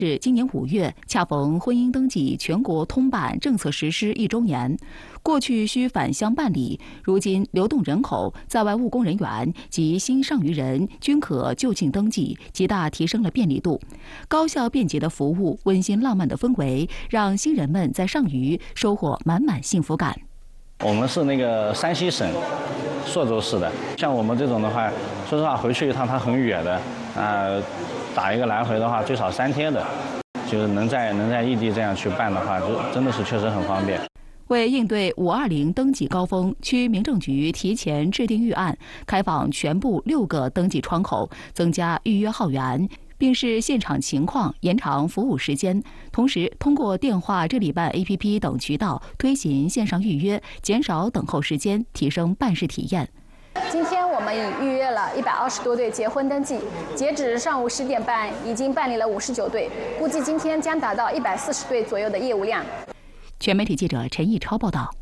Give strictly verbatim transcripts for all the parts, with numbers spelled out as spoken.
是今年五月，恰逢婚姻登记全国通办政策实施一周年。过去需返乡办理，如今流动人口、在外务工人员及新上虞人均可就近登记，极大提升了便利度。高效便捷的服务、温馨浪漫的氛围，让新人们在上虞收获满满幸福感。 我们是那个山西省朔州市的，像我们这种的话，说实话回去一趟它很远的，啊、呃，打一个来回的话最少三天的，就是能在能在异地这样去办的话，就真的是确实很方便。 为应对五二零登记高峰，区民政局提前制定预案，开放全部六个登记窗口，增加预约号源，并视现场情况延长服务时间。同时，通过电话、这里办 A P P 等渠道推行线上预约，减少等候时间，提升办事体验。 今天我们已预约了一百二十多对结婚登记，截止上午十点半，已经办理了五十九对，估计今天将达到一百四十对左右的业务量。 全媒体记者陈毅超报道。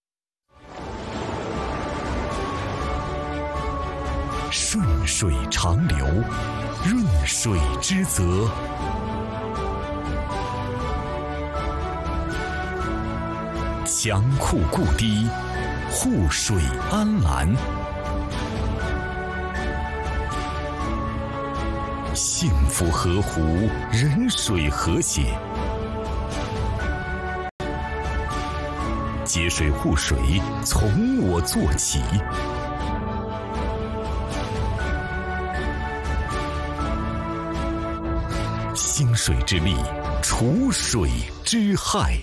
顺水长流，润水之泽。强库固堤，护水安澜。幸福河湖，人水和谐。节水护水，从我做起。兴水之力，除水之害。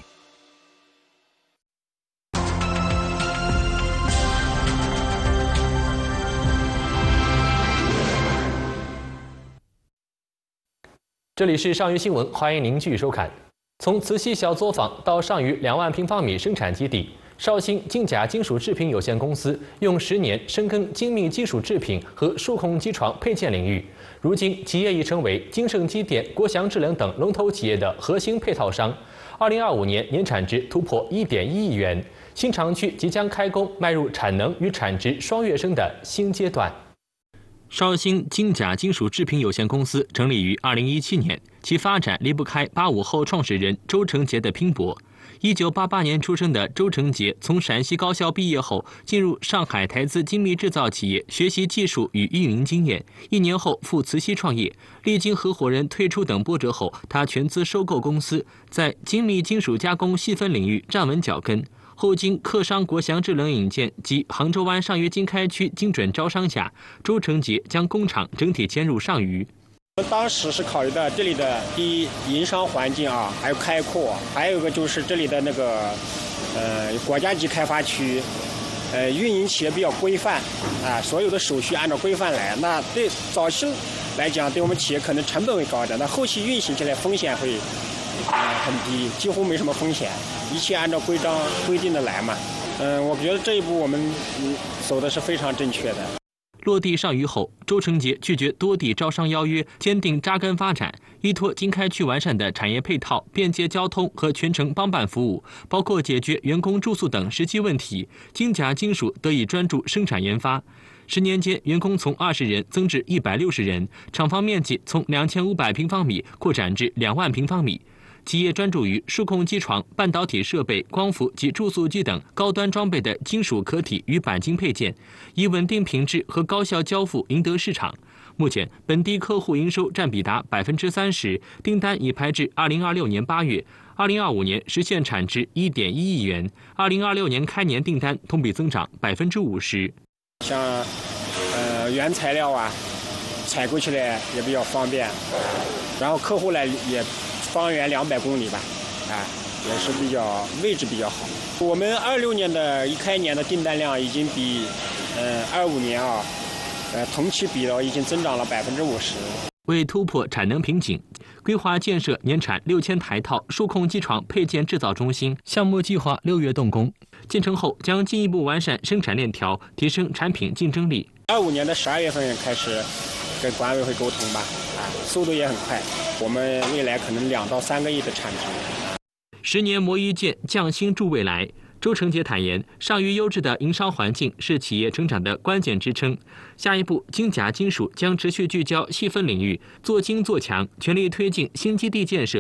这里是上虞新闻，欢迎您继续收看。从慈溪小作坊到上虞两万平方米生产基地，绍兴精甲金属制品有限公司用十年深耕精密金属制品和数控机床配件领域，如今企业已成为金盛机电、国祥制冷等龙头企业的核心配套商。二零二五年年产值突破一点一亿元，新厂区即将开工，迈入产能与产值双跃升的新阶段。绍兴精甲金属制品有限公司成立于二零一七年，其发展离不开八五后创始人周成杰的拼搏。一九八八年出生的周成杰从陕西高校毕业后，进入上海台资精密制造企业学习技术与运营经验。一年后赴慈溪创业，历经合伙人退出等波折后，他全资收购公司，在精密金属加工细分领域站稳脚跟。后经客商国祥制冷引荐及杭州湾上虞经开区精准招商下，周成杰将工厂整体迁入上虞。 我们当时是考虑到这里的第一营商环境啊，还有开阔，还有一个就是这里的那个呃国家级开发区，呃运营起来比较规范啊，所有的手续按照规范来。那对早期来讲，对我们企业可能成本会高点，那后期运行起来风险会呃很低，几乎没什么风险，一切按照规章规定的来嘛。嗯、呃，我觉得这一步我们嗯走的是非常正确的。 落地上虞后，周成杰拒绝多地招商邀约，坚定扎根发展，依托经开区完善的产业配套、便捷交通和全程帮办服务，包括解决员工住宿等实际问题，精甲金属得以专注生产研发。十年间，员工从二十人增至一百六十人，厂房面积从两千五百平方米扩展至两万平方米。企业专注于数控机床、半导体设备、光伏及注塑机等高端装备的金属壳体与钣金配件，以稳定品质和高效交付赢得市场。目前，本地客户营收占比达百分之三十，订单已排至二零二六年八月，二零二五年实现产值一点一亿元，二零二六年开年订单同比增长百分之五十。 像呃原材料啊，采购起来也比较方便，然后客户来也。方圆两百公里吧，啊，也是比较位置比较好。我们二六年的一开年的订单量已经比，呃，二五年啊，呃同期比了已经增长了百分之五十。 为突破产能瓶颈，规划建设年产六千台套数控机床配件制造中心，项目计划六月动工。建成后将进一步完善生产链条，提升产品竞争力。 二五年的十二月份开始跟管委会沟通吧，啊，速度也很快。我们未来可能两到三个亿的产值。 十年磨一剑，匠心铸未来。周成杰坦言，上虞优质的营商环境是企业成长的关键支撑。下一步，精甲金属将持续聚焦细分领域，做精做强，全力推进新基地建设，